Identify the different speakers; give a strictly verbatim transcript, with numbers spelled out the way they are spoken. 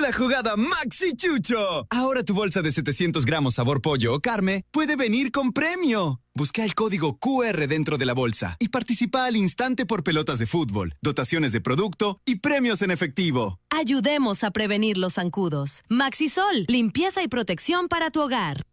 Speaker 1: la jugada Maxi Chucho. Ahora tu bolsa de setecientos gramos sabor pollo o carne puede venir con premio. Busca el código Q R dentro de la bolsa y participa al instante por pelotas de fútbol, dotaciones de producto y premios en efectivo.
Speaker 2: Ayudemos a prevenir los zancudos. Maxisol, limpieza y protección para tu hogar.